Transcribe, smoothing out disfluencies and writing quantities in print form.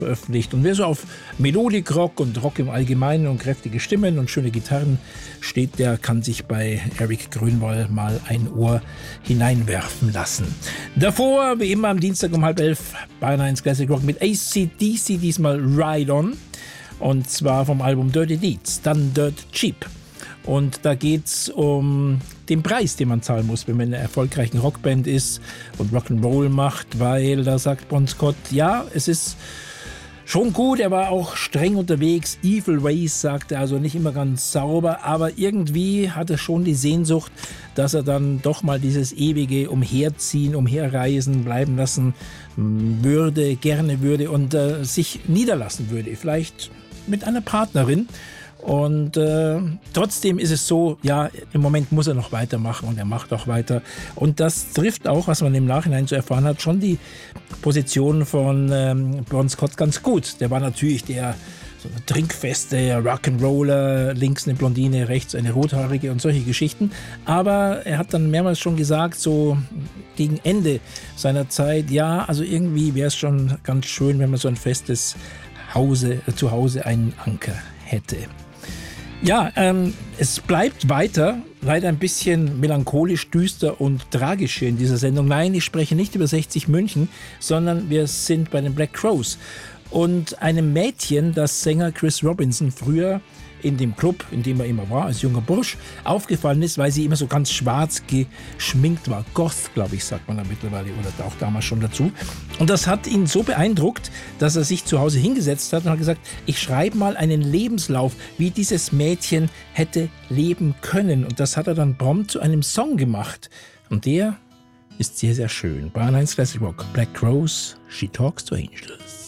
veröffentlicht. Und wer so auf Melodic-Rock und Rock im Allgemeinen und kräftige Stimmen und schöne Gitarren steht, der kann sich bei Eric Grönwall mal ein Ohr hineinwerfen lassen. Davor, wie immer am Dienstag um 10:30, Bayern 1 Classic Rock mit AC/DC, diesmal Ride On. Und zwar vom Album Dirty Deeds, dann Dirt Cheap. Und da geht es um den Preis, den man zahlen muss, wenn man in einer erfolgreichen Rockband ist und Rock'n'Roll macht, weil da sagt Bon Scott, ja, es ist schon gut, er war auch streng unterwegs, Evil Ways, sagt er, also nicht immer ganz sauber, aber irgendwie hat er schon die Sehnsucht, dass er dann doch mal dieses ewige Umherziehen, Umherreisen bleiben lassen gerne würde und sich niederlassen würde, vielleicht mit einer Partnerin. Und trotzdem ist es so, ja, im Moment muss er noch weitermachen und er macht auch weiter. Und das trifft auch, was man im Nachhinein so erfahren hat, schon die Position von Bon Scott ganz gut. Der war natürlich der so eine trinkfeste Rock'n'Roller, links eine Blondine, rechts eine rothaarige und solche Geschichten. Aber er hat dann mehrmals schon gesagt, so gegen Ende seiner Zeit, ja, also irgendwie wäre es schon ganz schön, wenn man so ein festes Zuhause einen Anker hätte. Ja, es bleibt weiter, leider ein bisschen melancholisch, düster und tragisch hier in dieser Sendung. Nein, ich spreche nicht über 60 München, sondern wir sind bei den Black Crowes und einem Mädchen, das Sänger Chris Robinson früher in dem Club, in dem er immer war, als junger Bursch, aufgefallen ist, weil sie immer so ganz schwarz geschminkt war. Goth, glaube ich, sagt man da mittlerweile, oder auch damals schon dazu. Und das hat ihn so beeindruckt, dass er sich zu Hause hingesetzt hat und hat gesagt, ich schreibe mal einen Lebenslauf, wie dieses Mädchen hätte leben können. Und das hat er dann prompt zu einem Song gemacht. Und der ist sehr, sehr schön. Bayern 1 Classic Rock, Black Crowes, She Talks to Angels.